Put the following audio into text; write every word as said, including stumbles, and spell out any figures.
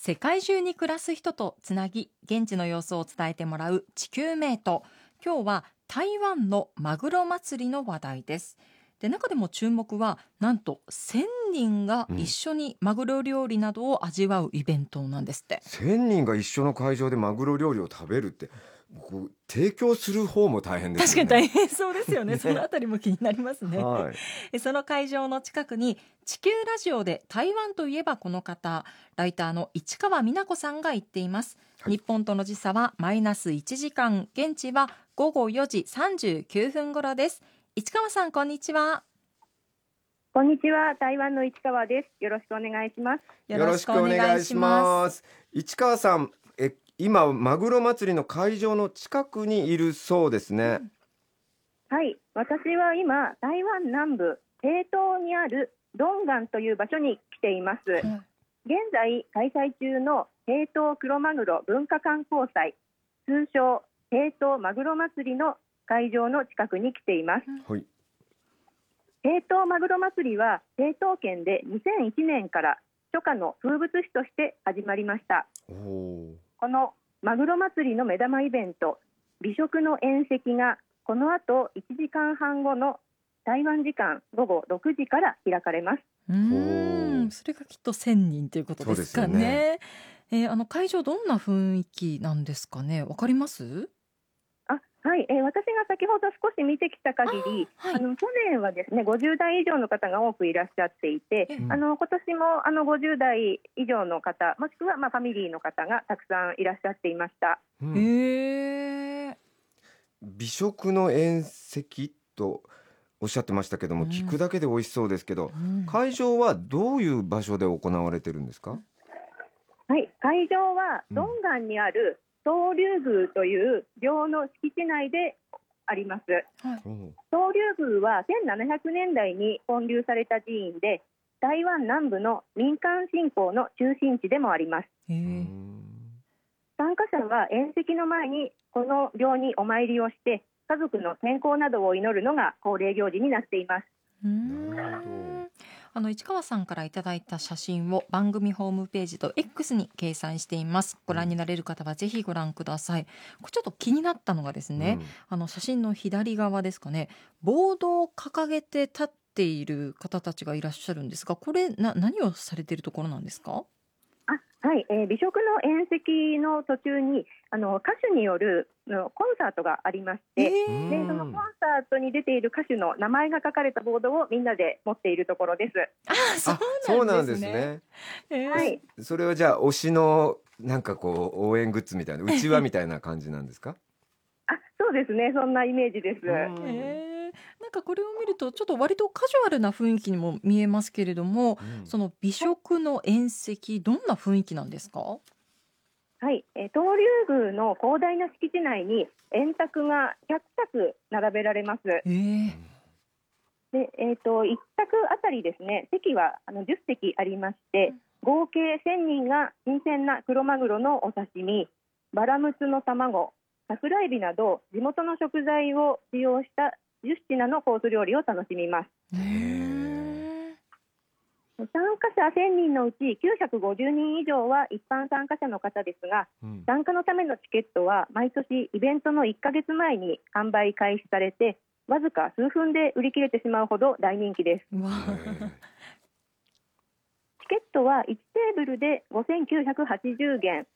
世界中に暮らす人とつなぎ、現地の様子を伝えてもらう地球メイト。今日は台湾のマグロ祭りの話題です。で、中でも注目はなんとせんにんが一緒にマグロ料理などを味わうイベントなんですって、 うん、せんにんが一緒の会場でマグロ料理を食べるって、こう提供する方も大変ですよね。 確かに大変そうですよね。 ね、 そのあたりも気になりますね。 はい、 その会場の近くに地球ラジオで台湾といえばこの方、ライターの市川美奈子さんが言っています、はい、日本との時差はマイナスいちじかん、現地はごごよじさんじゅうきゅうふん頃です。市川さん、こんにちは。 こんにちは、台湾の市川です。よろしくお願いします。 よろしくお願いします。 市川さん、え今マグロ祭りの会場の近くにいるそうですね。うん、 はい、私は今台湾南部屏東にあるドンガンという場所に来ています。うん、現在開催中の屏東クロマグロ文化観光祭、通称屏東マグロ祭りの会場の近くに来ています。 はい、 屏東マグロ祭りは屏東県でにせんいちねんから初夏の風物詩として始まりました。 おこのマグロ祭りの目玉イベント、美食の宴席がこの後いちじかんはんごの台湾時間ごごろくじから開かれます。 うーん、それがきっとせんにんということですかね。えー、あの会場どんな雰囲気なんですかね。わかります？ あ、はい、えー、私が先ほど少し見てきた限り、あ、はい、あの去年はですねごじゅうだい以上の方が多くいらっしゃっていて、うん、あの今年もあのごじゅうだい以上の方、もしくはまあファミリーの方がたくさんいらっしゃっていました。 うん、へー、 美食の宴席とおっしゃってましたけども、うん、聞くだけで美味しそうですけど、うん、会場はどういう場所で行われてるんですか？ はい、会場はドンガンにある東龍宮という廟の敷地内であります。はい、東龍宮はせんななひゃくねんだいに建立された寺院で、台湾南部の民間信仰の中心地でもあります。へー、参加者は宴席の前にこの廟にお参りをして家族の健康などを祈るのが恒例行事になっています。 うーん、あの市川さんからいただいた写真を番組ホームページと X に掲載しています。ご覧になれる方はぜひご覧ください。これちょっと気になったのがですね、うん、あの写真の左側ですかね、ボードを掲げて立っている方たちがいらっしゃるんですが、これな何をされているところなんですか？ あ、はい、えー、美食の宴席の途中にあの歌手によるのコンサートがありまして、でそのコンサートに出ている歌手の名前が書かれたボードをみんなで持っているところです。 あ、そうなんですね。 はい、 それはじゃあ推しのなんかこう応援グッズみたいな、うちわみたいな感じなんですか？ あ、そうですね、そんなイメージです。 えーなんかこれを見るとちょっと割とカジュアルな雰囲気にも見えますけれども、うん、その美食の宴席、どんな雰囲気なんですか？ はい、えー、東龍宮の広大な敷地内に円卓がひゃくさく並べられます。えーでえー、といち卓あたりですね、席はあのじゅっせきありまして、合計せんにんが新鮮なクロマグロのお刺身、バラムツの卵、桜エビなど地元の食材を使用したじゅっしなのコース料理を楽しみます。へー、参加者せんにんのうちきゅうひゃくごじゅうにん以上は一般参加者の方ですが、うん、参加のためのチケットは毎年イベントのいっかげつまえに販売開始されて、わずか数分で売り切れてしまうほど大人気です。チケットはいちテーブルでごせんきゅうひゃくはちじゅうげん、